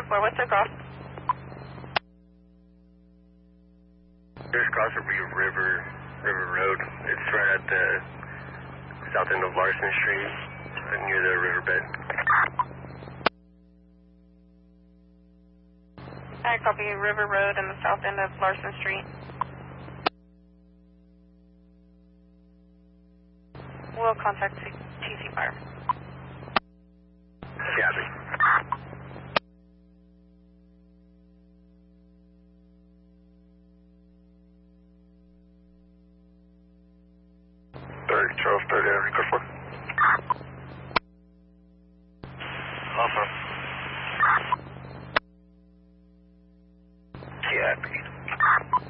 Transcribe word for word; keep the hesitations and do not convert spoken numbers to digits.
ten four, what's the cross? This cross will be River, River Road. It's right at the south end of Larson Street, near the riverbed. I copy River Road and the south end of Larson Street. We'll contact T C Fire. Copy. thirty, Charles thirty, record for.